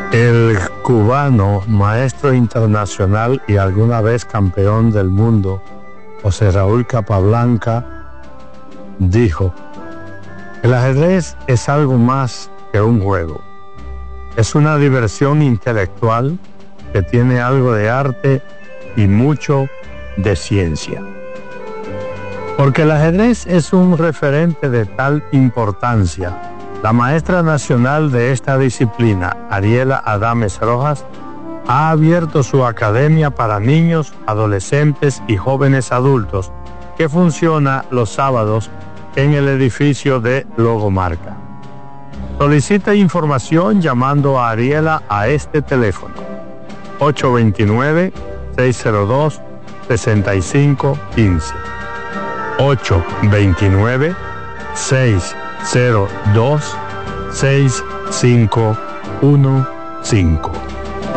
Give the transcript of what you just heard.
El cubano, maestro internacional y alguna vez campeón del mundo, José Raúl Capablanca, dijo: el ajedrez es algo más que un juego. Es una diversión intelectual que tiene algo de arte y mucho de ciencia. Porque el ajedrez es un referente de tal importancia, la maestra nacional de esta disciplina, Ariela Adames Rojas, ha abierto su academia para niños, adolescentes y jóvenes adultos, que funciona los sábados en el edificio de Logomarca. Solicita información llamando a Ariela a este teléfono: 829-602-6515. 829-602-6515.